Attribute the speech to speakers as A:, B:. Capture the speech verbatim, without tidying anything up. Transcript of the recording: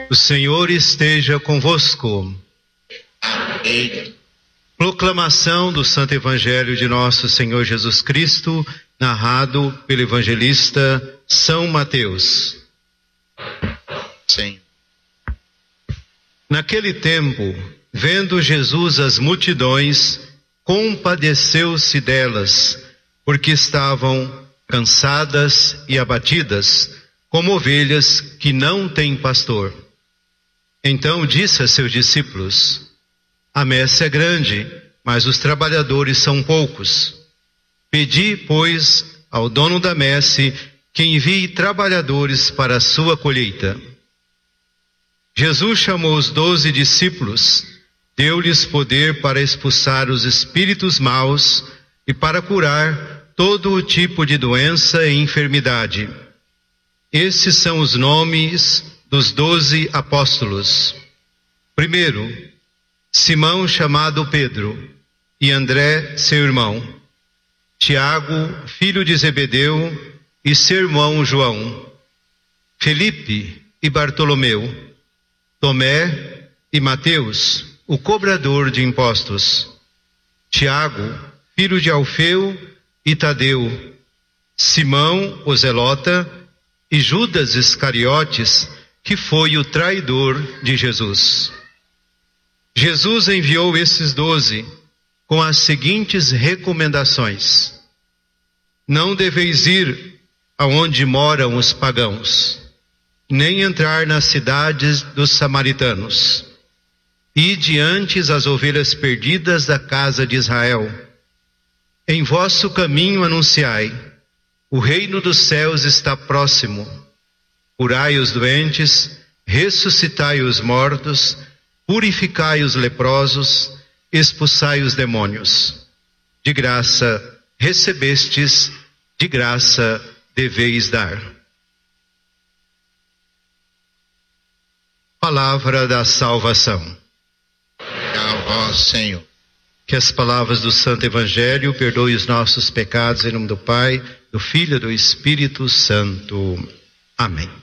A: O Senhor esteja convosco.
B: Amém.
A: Proclamação do Santo Evangelho de nosso Senhor Jesus Cristo, narrado pelo evangelista São Mateus.
B: Sim.
A: Naquele tempo, vendo Jesus as multidões, compadeceu-se delas, porque estavam cansadas e abatidas, como ovelhas que não têm pastor. Então disse a seus discípulos: a messe é grande, mas os trabalhadores são poucos. Pedi, pois, ao dono da messe que envie trabalhadores para a sua colheita. Jesus chamou os doze discípulos, deu-lhes poder para expulsar os espíritos maus e para curar todo o tipo de doença e enfermidade. Estes são os nomes dos doze apóstolos. Primeiro, Simão, chamado Pedro, e André, seu irmão. Tiago, filho de Zebedeu, e seu irmão João. Felipe e Bartolomeu. Tomé e Mateus, o cobrador de impostos. Tiago, filho de Alfeu, e Tadeu. Simão, o zelota, e Judas Iscariotes, que foi o traidor de Jesus. Jesus enviou esses doze com as seguintes recomendações: não deveis ir aonde moram os pagãos, nem entrar nas cidades dos samaritanos. Ide antes as ovelhas perdidas da casa de Israel. Em vosso caminho anunciai: o reino dos céus está próximo. Curai os doentes, ressuscitai os mortos, purificai os leprosos, expulsai os demônios. De graça recebestes, de graça deveis dar. Palavra da salvação.
B: A vós, Senhor.
A: Que as palavras do Santo Evangelho perdoem os nossos pecados, em nome do Pai, do Filho e do Espírito Santo. Amém.